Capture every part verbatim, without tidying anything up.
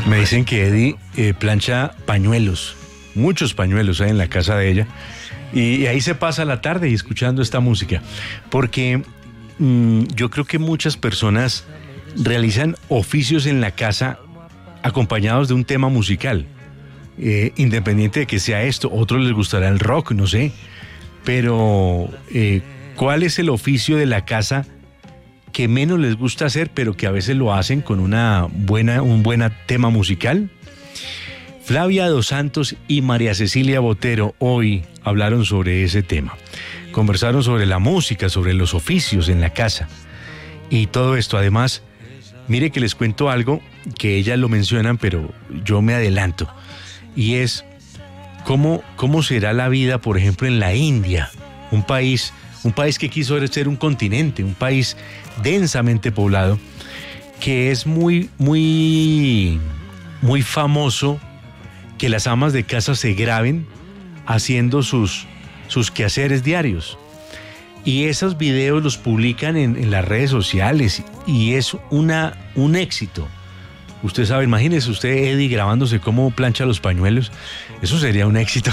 Me dicen que Eddie eh, plancha pañuelos, muchos pañuelos hay en la casa de ella, y, y ahí se pasa la tarde y escuchando esta música, porque mmm, yo creo que muchas personas realizan oficios en la casa acompañados de un tema musical, eh, independiente de que sea esto. Otros les gustará el rock, no sé, pero eh, ¿cuál es el oficio de la casa que menos les gusta hacer, pero que a veces lo hacen con una buena, un buen tema musical? Flavia Dos Santos y María Cecilia Botero hoy hablaron sobre ese tema. Conversaron sobre la música, sobre los oficios en la casa y todo esto. Además, mire que les cuento algo que ellas lo mencionan, pero yo me adelanto, y es cómo, cómo será la vida, por ejemplo, en la India, un país, un país que quiso ser un continente, un país densamente poblado, que es muy, muy, muy famoso que las amas de casa se graben haciendo sus, sus quehaceres diarios. Y esos videos los publican en, en las redes sociales y es una, un éxito. Usted sabe, imagínese usted, Eddie, grabándose cómo plancha los pañuelos. Eso sería un éxito.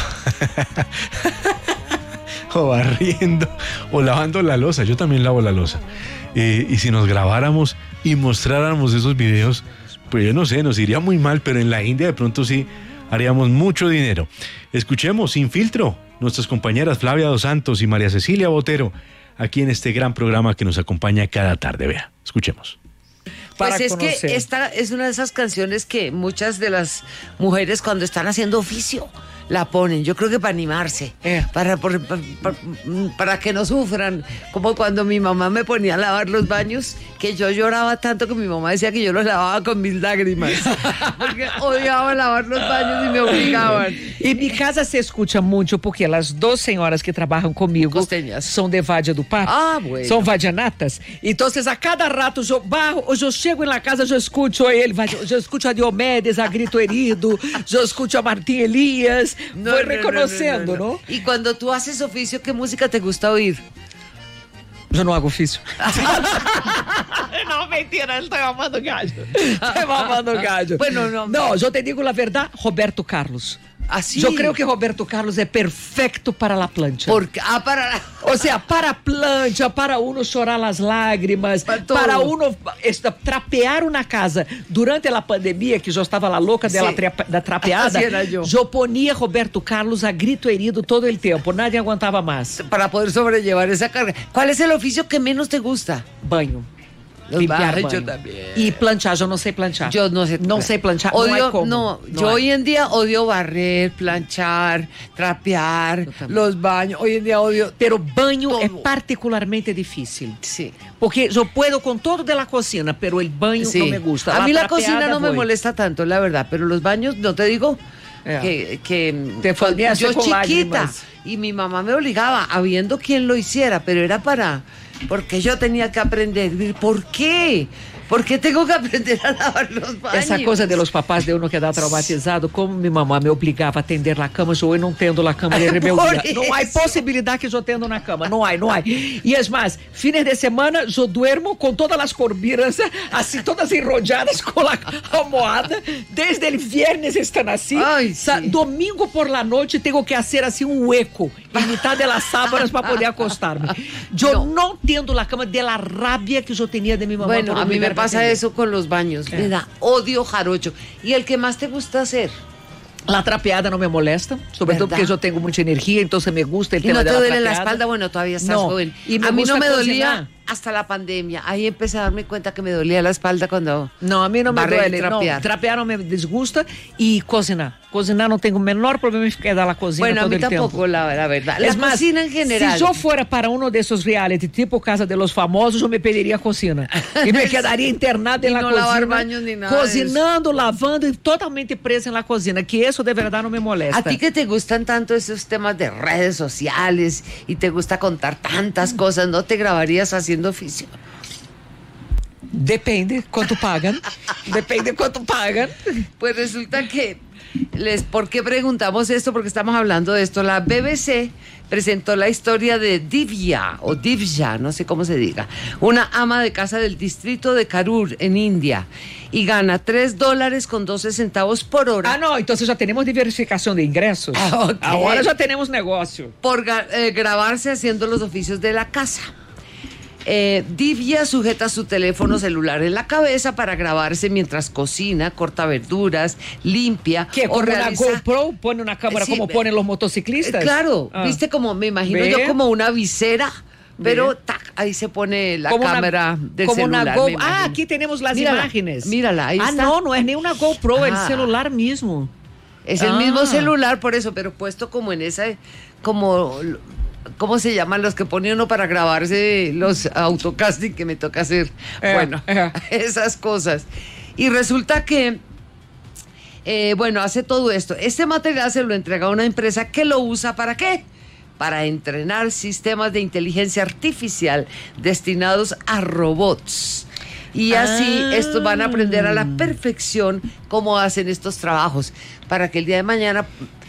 O barriendo, o lavando la loza. Yo también lavo la loza. Eh, y si nos grabáramos y mostráramos esos videos, pues yo no sé, nos iría muy mal, pero en la India de pronto sí haríamos mucho dinero. Escuchemos Sin Filtro, nuestras compañeras Flavia Dos Santos y María Cecilia Botero, aquí en este gran programa que nos acompaña cada tarde. Vea, escuchemos. Pues es conocer. Que esta es una de esas canciones que muchas de las mujeres cuando están haciendo oficio la ponen, yo creo que para animarse, eh. para, para, para, para que no sufran, como cuando mi mamá me ponía a lavar los baños, que yo lloraba tanto que mi mamá decía que yo los lavaba con mis lágrimas, porque odiaba lavar los baños y me obligaban. E em casa se escuta muito, porque as duas senhoras que trabalham comigo Costeñas. são de Vádia do Papo, ah, bueno. são vadianatas, então a cada rato eu, barro, eu chego na casa, eu escuto ele, eu escuto a Diomedes, a Grito Herido, eu escuto a Martim Elias. No, Voy no, reconociendo, no, no, no, no. ¿no? Y cuando tú haces oficio, ¿qué música te gusta oír? Yo no hago oficio. No, mentira, estoy mamando gallo. Estoy mamando gallo. Bueno, no. No, yo te digo la verdad, Roberto Carlos. Así. Yo creo que Roberto Carlos é perfeito para a plancha. Porque, ah, para la... O sea, para a plancha, para uno chorar as lágrimas, para, para uno esta, trapear uma casa. Durante a pandemia, que eu estava lá louca dela, da trapeada, eu ponia Roberto Carlos a grito herido todo o tempo. Nadie aguantava mais. Para poder sobrellevar esa carga. ¿Cuál es el oficio que menos te gusta? Banho. Limpiar banho. Yo también. Y planchar, yo no sé planchar. Yo no sé. No sé planchar. Odio, no hay cómo. No, no yo hay. hoy en día odio barrer, planchar, trapear, los baños. Hoy en día odio. Pero banho todo. É particularmente difícil. Sí. Porque yo puedo con todo de la cocina, pero el baño sí. no me gusta. A la mí la cocina no voy. me molesta tanto, la verdad, pero los baños, no te digo. Yeah. Que, que te yo chiquita lágrimas. Y mi mamá me obligaba, habiendo quien lo hiciera, pero era para, porque yo tenía que aprender. ¿Por qué? ¿Por qué tengo que aprender a lavar los baños? Essa coisa de los papás de uno quedar traumatizado, como minha mamãe me obrigava a atender na cama, eu não tendo na cama de rebeldia. Não há possibilidade que eu tendo na cama, não há, não há. E es mais, fines de semana eu duermo com todas as corbinas, assim, todas enrolladas com a almohada, desde el viernes estão assim. Ai, sí. Domingo por la noite tenho que fazer assim um hueco em metade das sábanas para poder acostar-me. Eu não. não tendo na cama de la rabia que eu tinha de minha mamãe. Bueno, a mí me pasa eso con los baños, eh. me da odio jarocho. ¿Y el que más te gusta hacer? La trapeada no me molesta, sobre todo porque yo tengo mucha energía, entonces me gusta el ¿Y tema no de te la duele trapeada? la espalda? Bueno, todavía estás no. joven. Y a mí no me cocinar. dolía hasta la pandemia. Ahí empecé a darme cuenta que me dolía la espalda cuando No, a mí no me duele. Trapear. No, trapear no me disgusta y cocinar. Cocinar no tengo el menor problema en quedar la cocina bueno, todo el tiempo. Bueno, a mí tampoco, la, la verdad. La es más, cocina en general. Si yo fuera para uno de esos reality, tipo Casa de los Famosos, yo me pediría cocina. Y me quedaría internada en la no cocina. Lavar baños ni nada cocinando, lavando y totalmente presa en la cocina, que eso de verdad no me molesta. ¿A ti que te gustan tanto esos temas de redes sociales y te gusta contar tantas cosas, no te grabarías haciendo oficio? Depende cuánto pagan. Depende cuánto pagan. Pues resulta que, les, ¿por qué preguntamos esto? Porque estamos hablando de esto. La B B C presentó la historia de Divya, o Divya, no sé cómo se diga, una ama de casa del distrito de Karur, en India. y gana tres dólares con doce centavos por hora. Ah, no, entonces ya tenemos diversificación de ingresos. Ah, okay. Ahora ya tenemos negocio. Por eh, grabarse haciendo los oficios de la casa. Eh, Divya sujeta su teléfono celular en la cabeza para grabarse mientras cocina, corta verduras, limpia. ¿Qué? ¿Como realiza... una GoPro? ¿Pone una cámara sí, como ponen los motociclistas? Claro, ah. viste como, me imagino ¿Ve? yo como una visera. Pero tac, ahí se pone la como cámara una, del como celular. Una Go... Ah, aquí tenemos las mírala, imágenes. Mírala, ahí ah, está. Ah, no, no es ni una GoPro, ah. el celular mismo. Es el ah. mismo celular, por eso, pero puesto como en esa, como... ¿Cómo se llaman los que pone uno para grabarse los autocasting que me toca hacer? Eh, bueno, eh. esas cosas. Y resulta que, eh, bueno, hace todo esto. Este material se lo entrega a una empresa que lo usa ¿para qué? Para entrenar sistemas de inteligencia artificial destinados a robots. Y así ah. estos van a aprender a la perfección cómo hacen estos trabajos, para que el día de mañana...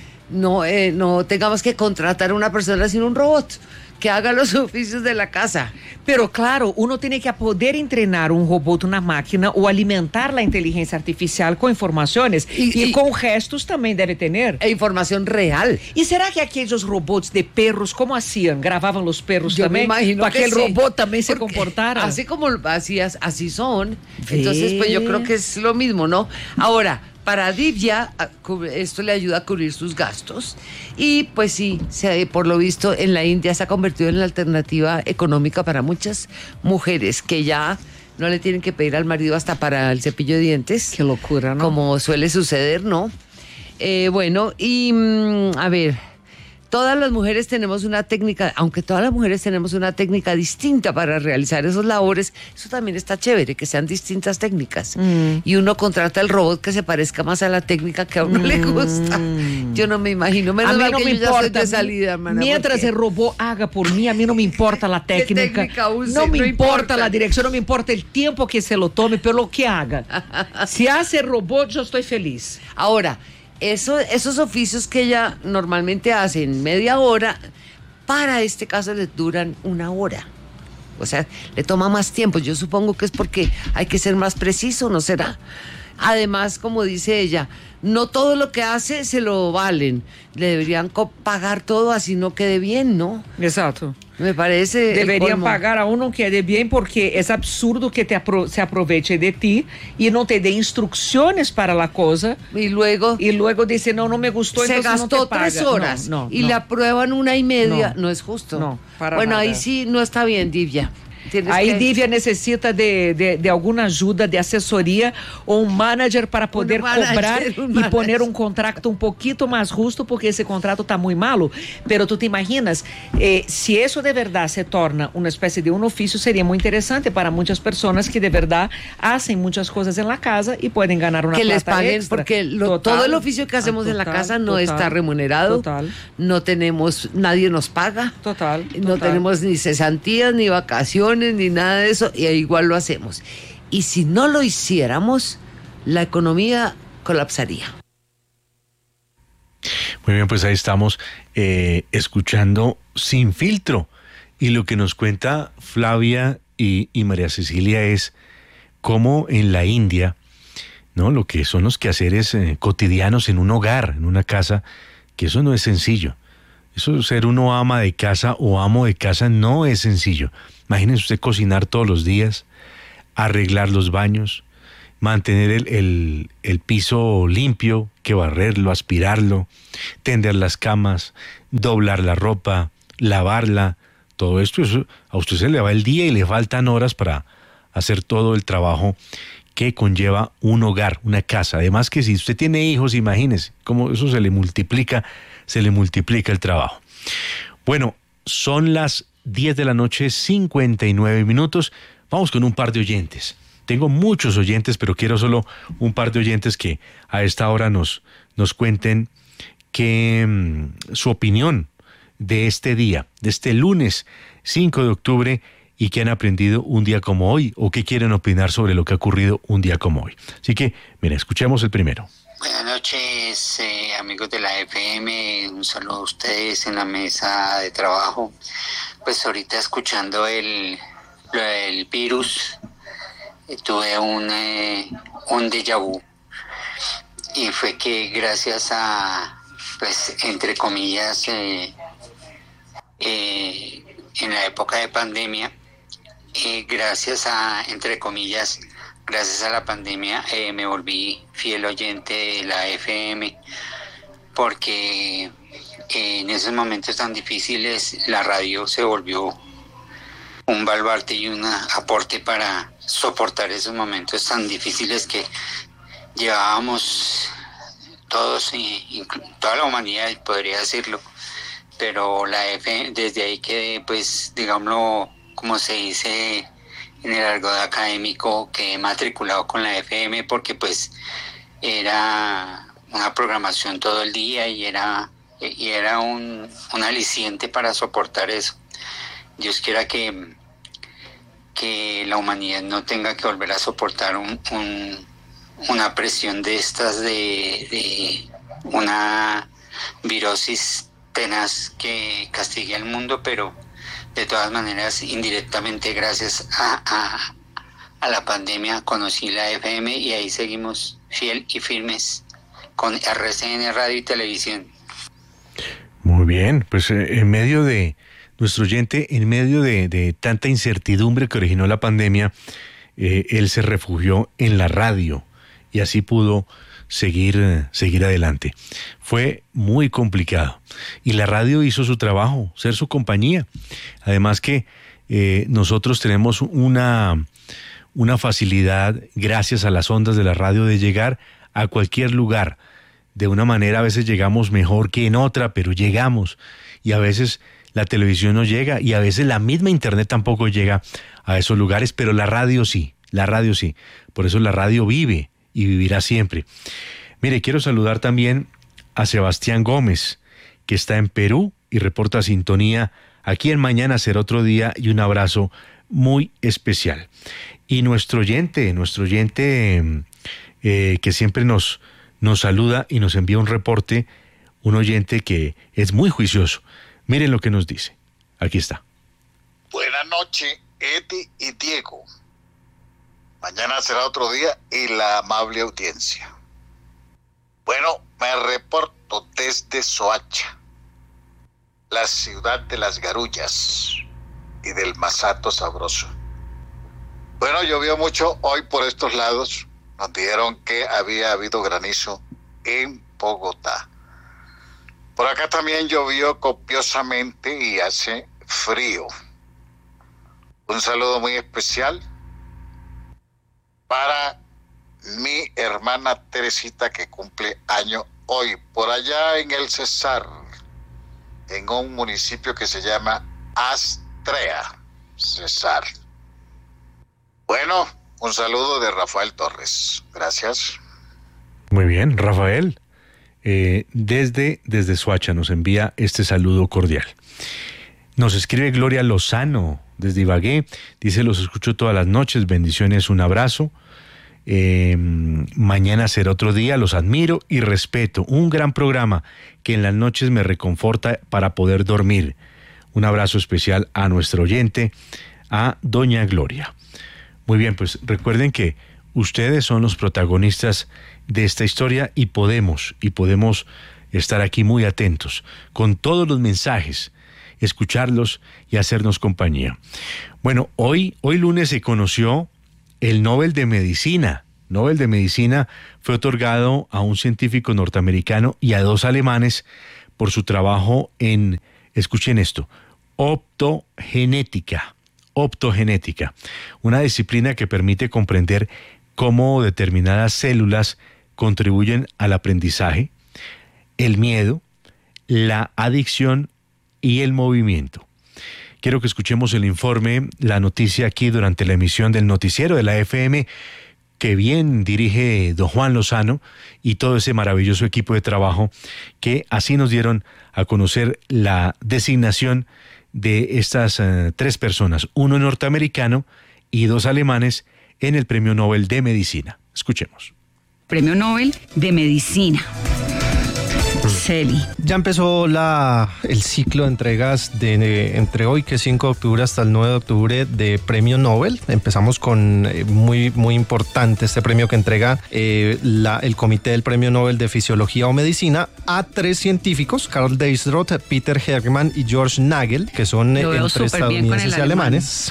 No, eh, no tengamos que contratar a una persona sino un robot que haga los oficios de la casa. Pero claro, uno tiene que poder entrenar un robot, una máquina o alimentar la inteligencia artificial con informaciones y, y, y con gestos también debe tener. E información real. ¿Y será que aquellos robots de perros, cómo hacían? ¿Grababan los perros Yo también? Me imagino para que, que el sí, robot también se comportara. Así como así, así son. ¿Ves? Entonces, pues yo creo que es lo mismo, ¿no? Ahora, para Divya, esto le ayuda a cubrir sus gastos y pues sí, se, por lo visto en la India se ha convertido en la alternativa económica para muchas mujeres que ya no le tienen que pedir al marido hasta para el cepillo de dientes. Qué locura, ¿no? Como suele suceder, ¿no? Eh, bueno, y mmm, a ver... Todas las mujeres tenemos una técnica, aunque todas las mujeres tenemos una técnica distinta para realizar esos labores, eso también está chévere, que sean distintas técnicas. Mm. Y uno contrata el robot que se parezca más a la técnica que a uno mm. le gusta. Yo no me imagino, menos a mí mal no que me yo importa. Ya estoy de salida, hermana. Mientras el robot haga por mí, a mí no me importa la técnica. ¿Qué técnica use? No me no importa, importa la dirección, no me importa el tiempo que se lo tome, pero lo que haga. Si hace el robot, yo estoy feliz. Ahora, Eso, esos oficios que ella normalmente hace en media hora, para este caso les duran una hora. O sea, le toma más tiempo. Yo supongo que es porque hay que ser más preciso, ¿no será? Además, como dice ella, no todo lo que hace se lo valen. Le deberían pagar todo así no quede bien, ¿no? Exacto. Me parece. Deberían pagar a uno que quede bien porque es absurdo que te apro- se aproveche de ti y no te dé instrucciones para la cosa. Y luego. Y luego dice, no, no me gustó. Se entonces gastó no te tres paga. horas no, no, y no. le aprueban una y media. No, no es justo. No, para bueno, nada. ahí sí no está bien, Divya. Tienes Aí que... Divya necessita de, de, de alguma ajuda, de assessoria ou um manager para poder um manager, cobrar um e poner um contrato um pouquinho mais justo, porque esse contrato está muito malo. Pero tu te imaginas, eh, se isso de verdade se torna uma espécie de um ofício, seria muito interessante para muitas pessoas que de verdade fazem muitas coisas na casa e podem ganhar uma que plata les paguen, extra. Porque lo, todo el oficio que hacemos ah, total, en la casa no total, está remunerado. Total. No tenemos, nadie nos paga. Total, total. No tenemos ni cesantías, ni vacaciones, ni nada de eso, y igual lo hacemos. Y si no lo hiciéramos, la economía colapsaría. Muy bien, pues ahí estamos eh, escuchando Sin Filtro. Y lo que nos cuenta Flavia y, y María Cecilia es cómo en la India, ¿no? Lo que son los quehaceres eh, cotidianos en un hogar, en una casa, que eso no es sencillo. Eso ser uno ama de casa o amo de casa no es sencillo. Imagínese usted cocinar todos los días, arreglar los baños, mantener el, el, el piso limpio, que barrerlo, aspirarlo, tender las camas, doblar la ropa, lavarla. Todo esto, eso, a usted se le va el día y le faltan horas para hacer todo el trabajo que conlleva un hogar, una casa. Además que si usted tiene hijos, imagínese cómo eso se le multiplica, se le multiplica el trabajo. Bueno, son las diez de la noche, cincuenta y nueve minutos. Vamos con un par de oyentes. Tengo muchos oyentes, pero quiero solo un par de oyentes que a esta hora nos, nos cuenten que, mmm, su opinión de este día, de este lunes cinco de octubre, y que han aprendido un día como hoy, o que quieren opinar sobre lo que ha ocurrido un día como hoy. Así que, mira, escuchemos el primero. Buenas noches, eh, amigos de la F M, un saludo a ustedes en la mesa de trabajo. Pues ahorita escuchando el, el virus tuve un, eh, un déjà vu. Y fue que gracias a, pues, entre comillas, eh, eh, en la época de pandemia, eh, gracias a, entre comillas, gracias a la pandemia, eh, me volví fiel oyente de la F M, porque eh, en esos momentos tan difíciles la radio se volvió un baluarte y un aporte para soportar esos momentos tan difíciles que llevábamos todos, toda la humanidad, podría decirlo, pero la F, desde ahí quedé, pues, digámoslo, como se dice en el argot académico, quedé matriculado con la F M, porque pues era una programación todo el día y era, y era un, un aliciente para soportar eso. Dios quiera que, que la humanidad no tenga que volver a soportar un, un, una presión de estas, de, de una virosis tenaz que castigue al mundo, pero de todas maneras, indirectamente, gracias a, a, a la pandemia, conocí la F M y ahí seguimos fiel y firmes con R C N Radio y Televisión. Muy bien, pues eh, en medio de nuestro oyente, en medio de, de tanta incertidumbre que originó la pandemia, eh, él se refugió en la radio y así pudo seguir, seguir adelante. Fue muy complicado y la radio hizo su trabajo, ser su compañía. Además que eh, nosotros tenemos una, una facilidad, gracias a las ondas de la radio, de llegar a cualquier lugar. De una manera a veces llegamos mejor que en otra, pero llegamos. Y a veces la televisión no llega y a veces la misma internet tampoco llega a esos lugares, pero la radio sí, la radio sí. Por eso la radio vive y vivirá siempre. Mire, quiero saludar también a Sebastián Gómez, que está en Perú y reporta sintonía aquí en Mañana Será Otro Día, y un abrazo muy especial. Y nuestro oyente, nuestro oyente eh, que siempre nos, nos saluda y nos envía un reporte, un oyente que es muy juicioso. Miren lo que nos dice. Aquí está. Buenas noches, Eti y Diego. Mañana será otro día y la amable audiencia. Bueno, me reporto desde Soacha, la ciudad de las garullas y del masato sabroso. Bueno, llovió mucho hoy por estos lados. Nos dijeron que había habido granizo en Bogotá. Por acá también llovió copiosamente y hace frío. Un saludo muy especial para mi hermana Teresita, que cumple año hoy, por allá en el Cesar, en un municipio que se llama Astrea, Cesar. Bueno, un saludo de Rafael Torres. Gracias. Muy bien, Rafael. Eh, desde, desde Soacha nos envía este saludo cordial. Nos escribe Gloria Lozano desde Ibagué. Dice: los escucho todas las noches. Bendiciones, un abrazo. Eh, mañana será otro día. Los admiro y respeto. Un gran programa que en las noches me reconforta para poder dormir. Un abrazo especial a nuestro oyente, a doña Gloria. Muy bien, pues recuerden que ustedes son los protagonistas de esta historia y podemos, y podemos estar aquí muy atentos con todos los mensajes, escucharlos y hacernos compañía. Bueno, hoy, hoy lunes se conoció el Nobel de Medicina. Nobel de Medicina fue otorgado a un científico norteamericano y a dos alemanes por su trabajo en, escuchen esto, optogenética. Optogenética, una disciplina que permite comprender cómo determinadas células contribuyen al aprendizaje, el miedo, la adicción y el movimiento. Quiero que escuchemos el informe, la noticia aquí durante la emisión del noticiero de la F M, que bien dirige don Juan Lozano y todo ese maravilloso equipo de trabajo que así nos dieron a conocer la designación de estas uh, tres personas, uno norteamericano y dos alemanes, en el Premio Nobel de Medicina. Escuchemos. Premio Nobel de Medicina. Celi. Ya empezó la, el ciclo de entregas de, de entre hoy, que es cinco de octubre, hasta el nueve de octubre, de Premio Nobel. Empezamos con eh, muy, muy importante este premio que entrega eh, la, el Comité del Premio Nobel de Fisiología o Medicina a tres científicos, Karl Deisroth, Peter Hermann y George Nagel, que son eh, entre estadounidenses y alemanes.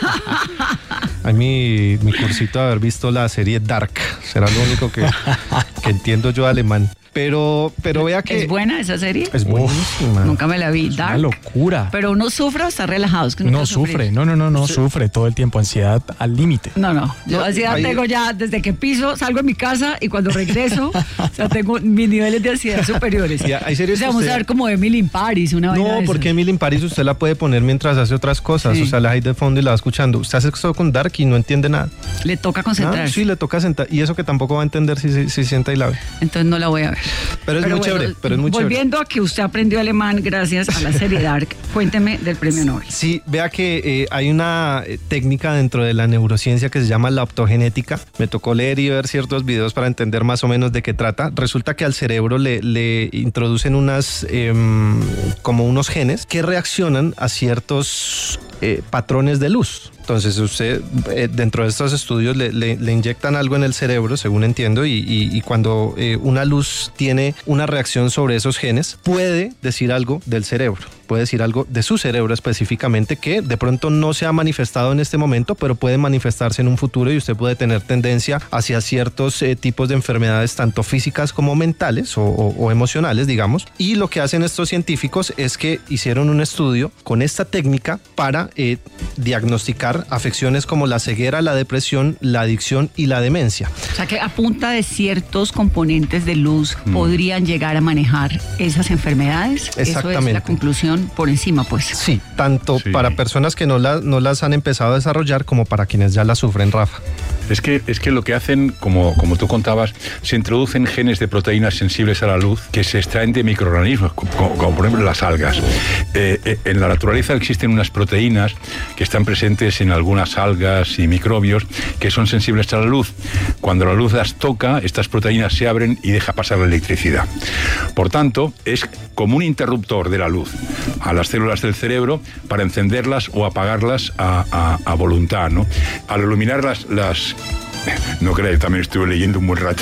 A mí mi cursito de haber visto la serie Dark, será lo único que, que entiendo yo de alemán. Pero, pero vea que... ¿Es buena esa serie? Es buenísima. Nunca me la vi. Dark. Una locura. Pero uno sufre o está relajado. Es que no sufre, no, no, no, no, sufre todo el tiempo, ansiedad al límite. No, no, yo ansiedad Ahí... tengo ya desde que piso, salgo de mi casa y cuando regreso, o sea, tengo mis niveles de ansiedad superiores. Ya, hay series o sea, vamos usted... a ver como Emily in Paris, una vaina. No, porque Emily in Paris usted la puede poner mientras hace otras cosas, sí. O sea, la hay de fondo y la va escuchando. Usted hace esto con Dark y no entiende nada. Le toca concentrarse. Ah, sí, le toca sentar, y eso que tampoco va a entender si se si, si sienta y la ve. Entonces no la voy a ver. Pero es Pero muy chévere, pero es muy volviendo chévere. a que usted aprendió alemán gracias a la serie Dark, cuénteme del premio Nobel. Sí, vea que eh, hay una técnica dentro de la neurociencia que se llama la optogenética. Me tocó leer y ver ciertos videos para entender más o menos de qué trata. Resulta que al cerebro le, le introducen unas eh, como unos genes que reaccionan a ciertos eh, patrones de luz. Entonces usted eh, dentro de estos estudios le, le, le inyectan algo en el cerebro, según entiendo, y, y, y cuando eh, una luz tiene una reacción sobre esos genes, puede decir algo del cerebro, puede decir algo de su cerebro específicamente que de pronto no se ha manifestado en este momento, pero puede manifestarse en un futuro y usted puede tener tendencia hacia ciertos eh, tipos de enfermedades, tanto físicas como mentales o, o, o emocionales, digamos. Y lo que hacen estos científicos es que hicieron un estudio con esta técnica para eh, diagnosticar afecciones como la ceguera, la depresión, la adicción y la demencia. O sea que a punta de ciertos componentes de luz mm. podrían llegar a manejar esas enfermedades. Exactamente. Eso es la conclusión por encima, pues. Sí, tanto sí. para personas que no, la, no las han empezado a desarrollar como para quienes ya las sufren, Rafa. Es que, es que lo que hacen, como, como tú contabas, se introducen genes de proteínas sensibles a la luz que se extraen de microorganismos, como, como por ejemplo las algas. Eh, eh, en la naturaleza existen unas proteínas que están presentes en algunas algas y microbios que son sensibles a la luz. Cuando la luz las toca, estas proteínas se abren y deja pasar la electricidad. Por tanto, es como un interruptor de la luz a las células del cerebro para encenderlas o apagarlas a, a, a voluntad, ¿no? Al iluminar las, las no creo, también estuve leyendo un buen rato.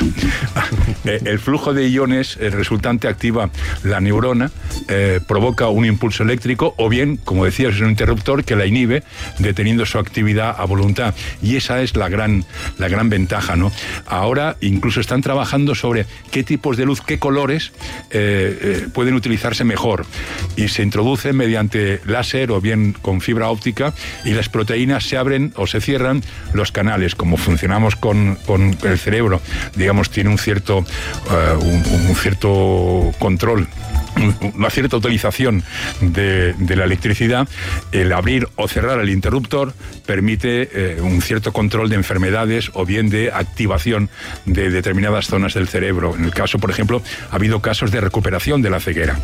El flujo de iones el resultante activa la neurona, eh, provoca un impulso eléctrico o bien, como decías, es un interruptor que la inhibe, deteniendo su actividad a voluntad. Y esa es la gran, la gran ventaja, ¿no? Ahora incluso están trabajando sobre qué tipos de luz, qué colores eh, eh, pueden utilizarse mejor. Y se introduce mediante láser o bien con fibra óptica y las proteínas se abren o se cierran los canales, como funcionamos Con, con el cerebro, digamos, tiene un cierto, uh, un, un cierto control, una cierta utilización de, de la electricidad. El abrir o cerrar el interruptor permite eh, un cierto control de enfermedades o bien de activación de determinadas zonas del cerebro. En el caso, por ejemplo, ha habido casos de recuperación de la ceguera.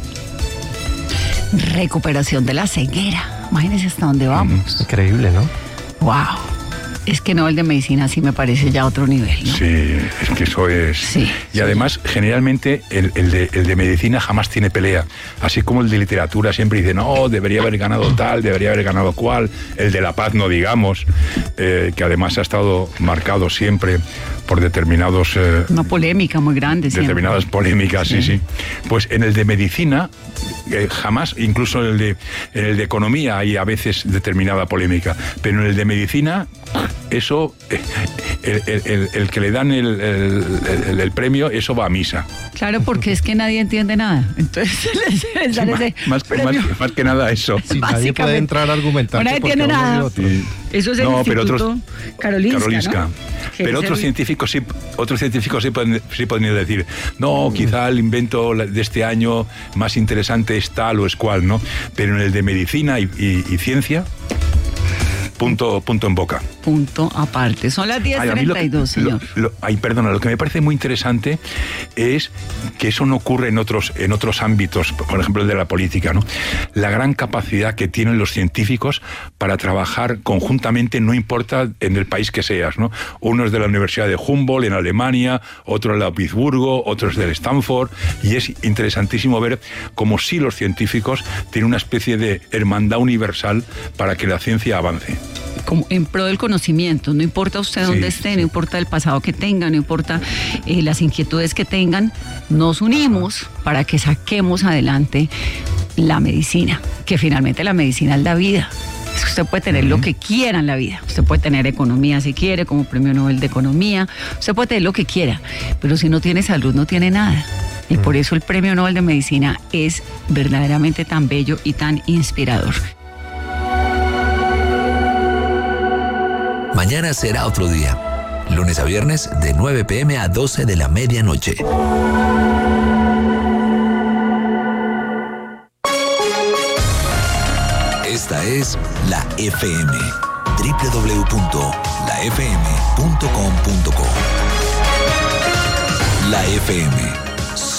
Recuperación de la ceguera. Imagínense hasta dónde vamos. Mm, increíble, ¿no? Wow. Es que Nobel de Medicina sí me parece ya otro nivel, ¿no? Sí, es que eso es... Sí, y sí. Además, generalmente, el, el, de, el de medicina jamás tiene pelea. Así como el de literatura siempre dice, no, debería haber ganado tal, debería haber ganado cual. El de la paz, no digamos, eh, que además ha estado marcado siempre por determinados... Eh, Una polémica muy grande. Determinadas siempre. polémicas, sí, sí. Pues en el de medicina, eh, jamás, incluso en el, de, en el de economía hay a veces determinada polémica. Pero en el de medicina... Eso, el, el, el, el que le dan el, el, el, el premio, eso va a misa. Claro, porque es que nadie entiende nada. Entonces, les dan ese más, más, más, más que nada eso. Sí, nadie puede entrar a argumentar. Nadie entiende nada. Sí. Eso es el no, Instituto pero otros, Karolinska, Karolinska. ¿no? Pero otros científicos sí, otros científicos sí pueden, sí pueden decir, no, quizá el invento de este año más interesante es tal o es cual, ¿no? Pero en el de medicina y, y, y ciencia... punto, punto en boca. Punto aparte. Son las diez treinta y dos, señor. Lo, lo, ay, perdona, lo que me parece muy interesante es que eso no ocurre en otros, en otros ámbitos, por ejemplo el de la política, ¿no? La gran capacidad que tienen los científicos para trabajar conjuntamente, no importa en el país que seas, ¿no? Uno es de la Universidad de Humboldt en Alemania, otro es de Pittsburgh, otro es del Stanford, y es interesantísimo ver cómo sí los científicos tienen una especie de hermandad universal para que la ciencia avance. Como en pro del conocimiento, no importa usted dónde sí, esté, sí. no importa el pasado que tenga, no importa eh, las inquietudes que tengan, nos unimos para que saquemos adelante la medicina, que finalmente la medicina es la vida. Usted puede tener uh-huh. lo que quiera en la vida, usted puede tener economía si quiere, como premio Nobel de Economía, usted puede tener lo que quiera, pero si no tiene salud no tiene nada. Y uh-huh. por eso el premio Nobel de Medicina es verdaderamente tan bello y tan inspirador. Mañana será otro día. Lunes a viernes de nueve pm a doce de la medianoche. Esta es la F M. doble u doble u doble u punto la f m punto com punto co. La F M.